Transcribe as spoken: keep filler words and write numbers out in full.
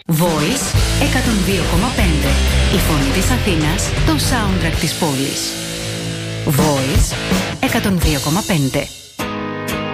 Voice εκατόν δύο κόμμα πέντε. Η φωνή της Αθήνας, το soundtrack της πόλης. Voice εκατόν δύο κόμμα πέντε.